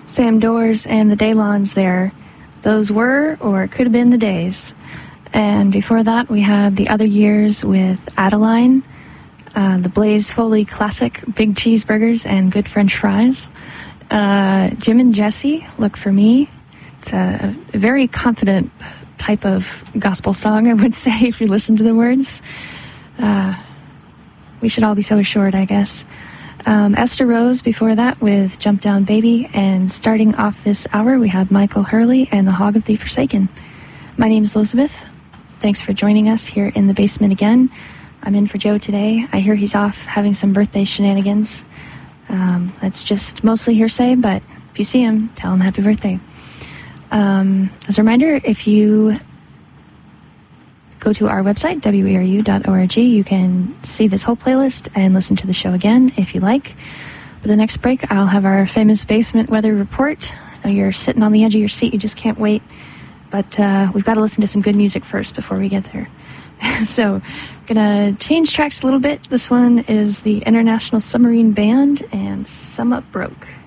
Sam Doors and the Daylons there. Those were, or could have been, the days. And before that, we had The Other Years with Adeline, the Blaze Foley classic, Big Cheeseburgers and Good French Fries. Jim and Jesse, Look for Me. It's a very confident type of gospel song, I would say, if you listen to the words. We should all be so assured, I guess. Esther Rose before that with Jump Down Baby, and starting off this hour we had Michael Hurley and The Hog of the Forsaken. My name is Elizabeth. Thanks for joining us here in the basement again. I'm in for Joe today. I hear he's off having some birthday shenanigans. That's just mostly hearsay, but if you see him, tell him happy birthday. As a reminder, if you go to our website, weru.org, you can see this whole playlist and listen to the show again if you like. For the next break, I'll have our famous basement weather report. I know you're sitting on the edge of your seat, you just can't wait. But we've got to listen to some good music first before we get there. So I'm going to change tracks a little bit. This one is the International Submarine Band and Sum Up Broke.